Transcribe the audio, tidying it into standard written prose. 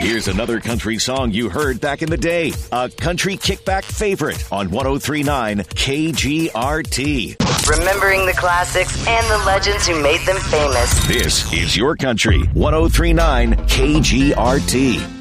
Here's another country song you heard back in the day. A country kickback favorite on 103.9 KGRT. Remembering the classics and the legends who made them famous. This is your country, 103.9 KGRT.